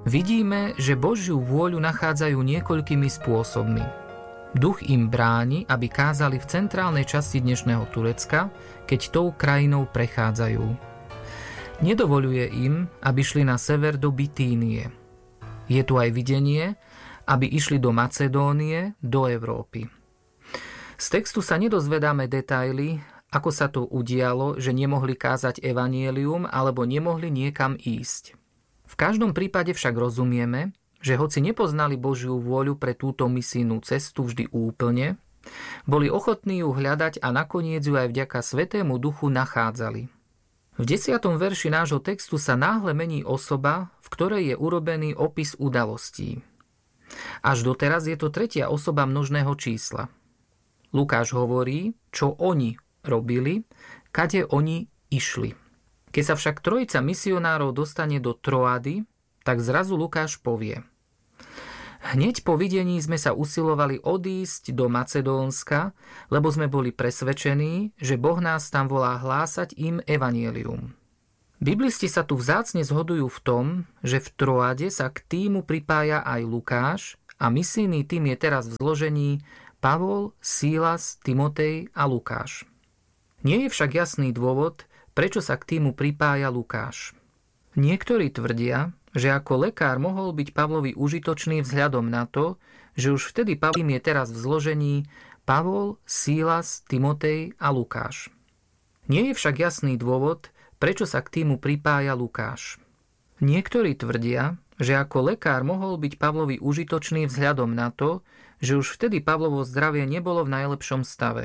Vidíme, že Božiu vôľu nachádzajú niekoľkými spôsobmi. Duch im bráni, aby kázali v centrálnej časti dnešného Turecka, keď tou krajinou prechádzajú. Nedovoľuje im, aby šli na sever do Bitínie. Je tu aj videnie, aby išli do Macedónie, do Európy. Z textu sa nedozvedáme detaily, ako sa to udialo, že nemohli kázať evanjelium alebo nemohli niekam ísť. V každom prípade však rozumieme, že hoci nepoznali Božiu vôľu pre túto misijnú cestu vždy úplne, boli ochotní ju hľadať a nakoniec ju aj vďaka Svätému Duchu nachádzali. V 10. verši nášho textu sa náhle mení osoba, v ktorej je urobený opis udalostí. Až doteraz je to tretia osoba množného čísla. Lukáš hovorí, čo oni robili, kade oni išli. Keď sa však trojica misionárov dostane do Troady, tak zrazu Lukáš povie: Hneď po videní sme sa usilovali odísť do Macedónska, lebo sme boli presvedčení, že Boh nás tam volá hlásať im evanjelium. Biblisti sa tu vzácne zhodujú v tom, že v Troade sa k tímu pripája aj Lukáš a misijný tím je teraz v zložení Pavol, Sílas, Timotej a Lukáš. Nie je však jasný dôvod, prečo sa k tímu pripája Lukáš. Niektorí tvrdia, že ako lekár mohol byť Pavlovi užitočný vzhľadom na to, že už vtedy Pavlím je teraz v zložení Pavol, Sílas, Timotej a Lukáš. Nie je však jasný dôvod, prečo sa k tímu pripája Lukáš. Niektorí tvrdia, že ako lekár mohol byť Pavlovi užitočný vzhľadom na to, že už vtedy Pavlovo zdravie nebolo v najlepšom stave.